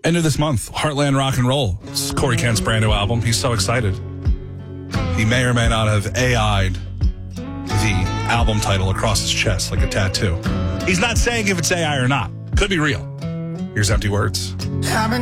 End of this month, Heartland Rock and Roll. It's Corey Kent's brand new album. He's so excited. He may or may not have AI'd the album title across his chest like a tattoo. He's not saying if it's AI or not. Could be real. Here's Empty Words. I've been